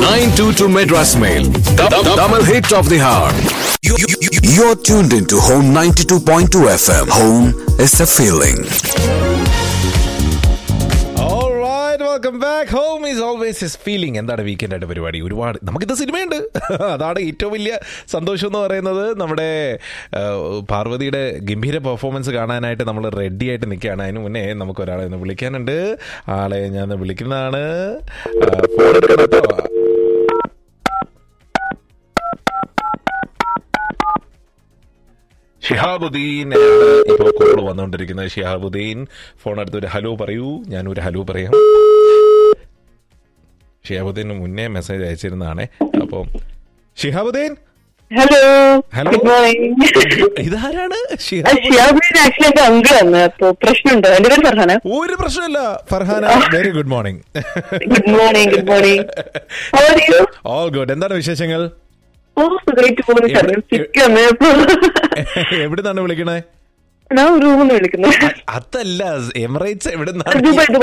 922 Madras Mail. Tamil hit of the hour. You're tuned into Home 92.2 FM. Home is a feeling. Welcome back. Home is always his feeling. എന്താണ് weekend ആയിട്ട് പരിപാടി? ഒരുപാട് നമുക്കിത് സിനിമയുണ്ട്. അതാണ് ഏറ്റവും വലിയ സന്തോഷം എന്ന് പറയുന്നത്. നമ്മുടെ പാർവതിയുടെ ഗംഭീര പെർഫോമൻസ് കാണാനായിട്ട് നമ്മൾ റെഡി ആയിട്ട് നിൽക്കുകയാണ്. അതിന് മുന്നേ നമുക്ക് ഒരാളെ ഒന്ന് വിളിക്കാനുണ്ട്. ആളെ ഞാൻ വിളിക്കുന്നതാണ്. ഫോൺ എടുക്കണം കേട്ടോ. ഷിഹാബുദ്ദീൻ ഇപ്പോൾ കോൾ വന്നുകൊണ്ടിരിക്കുന്നത്. ഷിഹാബുദ്ദീൻ ഫോൺ എടുത്ത് ഒരു ഹലോ പറയൂ. ഞാനൊരു ഹലോ പറയാം. ഷിഹാബുദ്ദീന് മുന്നേ മെസ്സേജ് അയച്ചിരുന്നതാണേ. അപ്പം ഷിഹാബുദ്ദീൻ, ഹലോ ഹലോ, ഇതാരാണ്? പ്രശ്നമുണ്ടോ? എന്റെ പേര് ഫർഹാന. ഒരു പ്രശ്നമില്ല Farhana. Very good morning. Good morning. Good morning. All good. എന്താണ് വിശേഷങ്ങൾ? എവിടുന്നാണ് വിളിക്കണേ? ഞാൻ റൂമിൽ നിന്ന് വിളിക്കുന്നത്. അതല്ല, എമിറേറ്റ്സ് എവിടുന്നാണ്?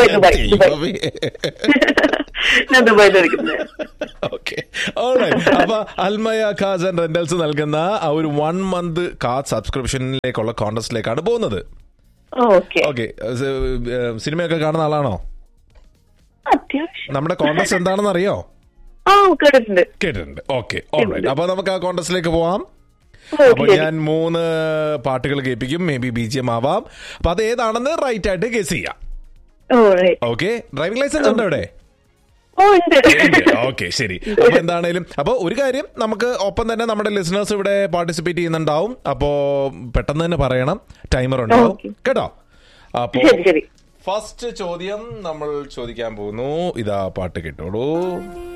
ഞാൻ ദുബായിൽ വിളിക്കുന്നത്. അപ്പൊ അൽമയ കാർസ് ആൻഡ് റെന്റൽസ് നൽകുന്ന ആ ഒരു 1 month കാർ സബ്സ്ക്രിപ്ഷനിലേക്കുള്ള കോൺടെസ്റ്റിലേക്കാണ് പോകുന്നത്. ഓക്കെ, സിനിമയൊക്കെ കാണുന്ന ആളാണോ? നമ്മുടെ കോൺടെസ്റ്റ് എന്താണെന്ന് അറിയോ? കേട്ടിട്ടുണ്ട്. Okay, alright. അപ്പൊ നമുക്ക് ആ കോൺടെസ്റ്റിലേക്ക് പോവാം. അപ്പൊ ഞാൻ 3 പാട്ടുകൾ കേൾപ്പിക്കും. മേ ബി BGM ആവാം. അപ്പൊ അത് ഏതാണെന്ന് റൈറ്റ് ആയിട്ട് ഗസ് ചെയ്യാം. ഓക്കെ. ഡ്രൈവിംഗ് ലൈസൻസ് ഉണ്ടോ ഇവിടെ? ഓക്കെ, ശരി. അപ്പൊ എന്താണേലും അപ്പൊ ഒരു കാര്യം, നമുക്ക് ഒപ്പം തന്നെ നമ്മുടെ ലിസണേഴ്സ് ഇവിടെ പാർട്ടിസിപ്പേറ്റ് ചെയ്യുന്നുണ്ടാവും. അപ്പോ പെട്ടെന്ന് തന്നെ പറയണം. ടൈമർ ഉണ്ടാവും കേട്ടോ. അപ്പോ ശരി. ഫസ്റ്റ് ചോദ്യം നമ്മൾ ചോദിക്കാൻ പോകുന്നു. ഇതാ പാട്ട് കേട്ടോളൂ.